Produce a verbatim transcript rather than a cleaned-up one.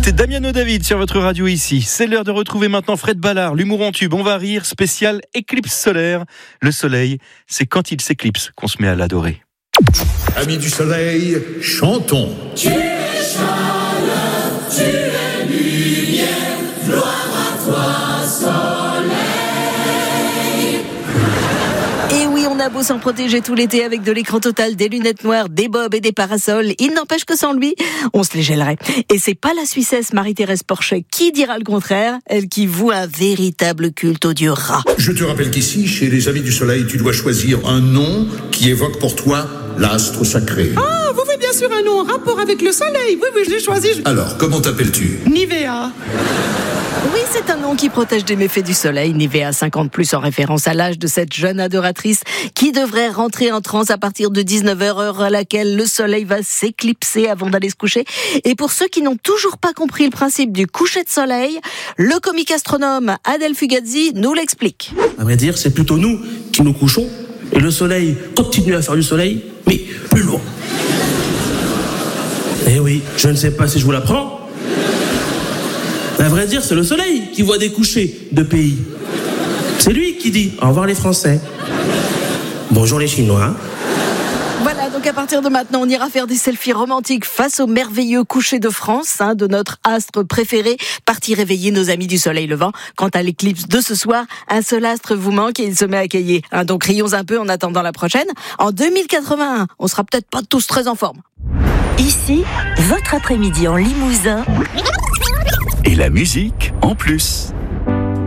écoutez Damiano David sur votre radio ici. C'est l'heure de retrouver maintenant Fred Ballard, l'humour en tube. On va rire, spécial éclipse solaire. Le soleil, c'est quand il s'éclipse qu'on se met à l'adorer. Amis du soleil, chantons. Tu es chaleur, tu es lumière, gloire à toi, soleil. Et oui, on a beau s'en protéger tout l'été avec de l'écran total, des lunettes noires, des bobs et des parasols, il n'empêche que sans lui, on se les gèlerait. Et c'est pas la Suissesse Marie-Thérèse Porchet qui dira le contraire, elle qui voue un véritable culte au dieu rat. Je te rappelle qu'ici, chez les Amis du Soleil, tu dois choisir un nom qui évoque pour toi l'astre sacré. Ah, vous faites bien sûr un nom en rapport avec le soleil. Oui, oui, je l'ai choisi. Je... Alors, comment t'appelles-tu ? Nivea. Oui, c'est un nom qui protège des méfaits du soleil, Nivea cinquante plus, en référence à l'âge de cette jeune adoratrice qui devrait rentrer en transe à partir de dix-neuf heures, heure à laquelle le soleil va s'éclipser avant d'aller se coucher. Et pour ceux qui n'ont toujours pas compris le principe du coucher de soleil, le comique astronome Adèle Fugazzi nous l'explique. À vrai dire, c'est plutôt nous qui nous couchons et le soleil continue à faire du soleil, mais plus loin. Eh oui, je ne sais pas si je vous l'apprends. À vrai dire, c'est le soleil qui voit des couchers de pays. C'est lui qui dit au revoir les Français. Bonjour les Chinois. Voilà, donc à partir de maintenant, on ira faire des selfies romantiques face au merveilleux coucher de France, hein, de notre astre préféré, parti réveiller nos amis du soleil levant. Quant à l'éclipse de ce soir, un seul astre vous manque et il se met à cailler. Hein, donc rions un peu en attendant la prochaine. En deux mille quatre-vingt-un, on sera peut-être pas tous très en forme. Ici, votre après-midi en Limousin. Et la musique en plus.